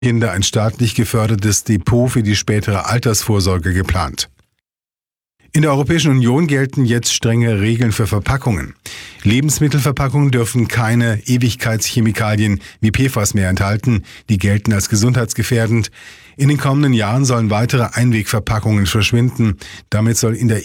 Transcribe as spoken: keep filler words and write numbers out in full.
Kinder ein staatlich gefördertes Depot für die spätere Altersvorsorge geplant. In der Europäischen Union gelten jetzt strenge Regeln für Verpackungen. Lebensmittelverpackungen dürfen keine Ewigkeitschemikalien wie P F A S mehr enthalten, die gelten als gesundheitsgefährdend. In den kommenden Jahren sollen weitere Einwegverpackungen verschwinden. Damit soll in der